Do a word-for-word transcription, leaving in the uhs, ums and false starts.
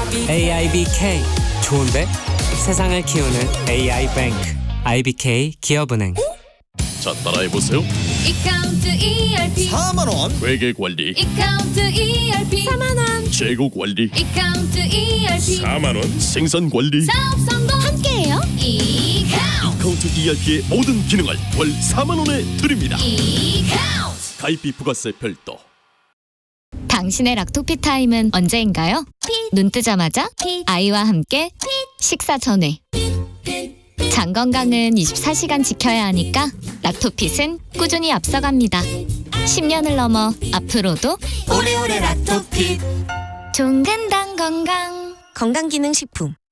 에이아이비케이 좋은데? 세상을 키우는 에이아이뱅크 아이비케이 기업은행. 자, 따라해보세요. 이카운트 이알피 사만 원. 회계 관리, 이카운트 이알피 사만 원 재고 관리, 이카운트 이알피 사만 원. 생산 관리, 사업 성공 함께해요. 이카운트 카운트 이알피의 모든 기능을 월 사만 원에 드립니다. 이카운트 가입비 부가세 별도. 당신의 락토피 타임은 언제인가요? 눈 뜨자마자 아이와 함께 식사 전에. 장 건강은 이십사 시간 지켜야 하니까 락토핏은 꾸준히 앞서갑니다. 십 년을 넘어 앞으로도 오래오래 락토핏 종근당 건강 건강기능식품